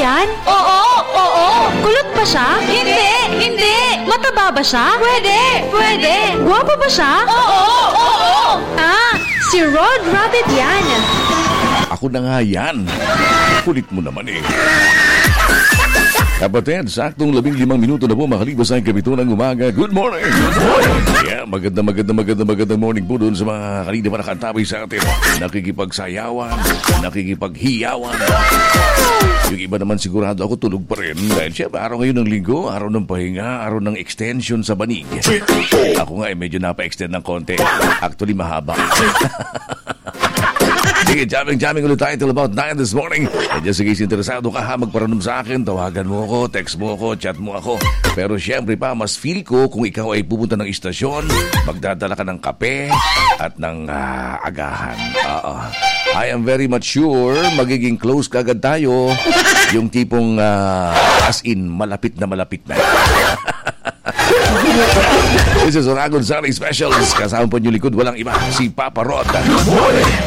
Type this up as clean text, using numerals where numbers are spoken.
yan? Oo! Kulot ba siya? Hindi! Mataba ba siya? Pwede! Guwapo ba siya? Oo! Si Rod Rabbit yan. Ako na nga yan. Kulit mo naman eh. Kapatid, saktong 15 minuto na po makalipas ang kapito ng umaga. Good morning! Yeah, magandang morning po doon sa mga kanina pa nakantabay sa atin. Nakikipagsayawan, nakikipaghiyawan. Yung iba naman sigurado ako tulog pa rin. Dahil syempre, araw ngayon ng linggo, araw ng pahinga, araw ng extension sa banig. Ako nga medyo napa-extend ng konti. Actually, mahaba. Sige, jamming ulit tayo till about 9 this morning. And just in case interesado ka ha, magparanong sa akin, tawagan mo ako, text mo ako, chat mo ako. Pero syempre pa, mas feel ko kung ikaw ay pupunta ng istasyon, magdadala ka ng kape at ng agahan. I am very much sure magiging close kagad tayo. Yung tipong as in, malapit na. This is Oragon Sunday Specials. Kasama po niyo likod, walang iba, si Papa Rod.